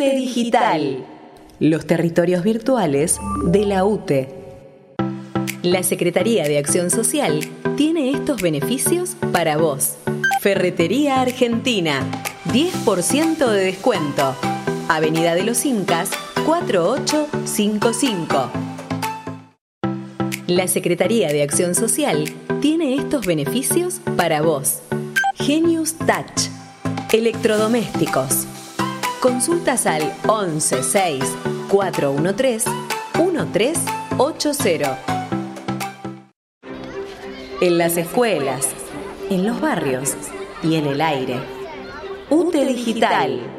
UTE Digital. Los territorios virtuales de la UTE. La Secretaría de Acción Social tiene estos beneficios para vos. Ferretería Argentina, 10% de descuento. Avenida de los Incas, 4855. La Secretaría de Acción Social tiene estos beneficios para vos. Genius Touch. Electrodomésticos. Consultas al 11 6 413 1380. En las escuelas, en los barrios y en el aire. UTE Digital.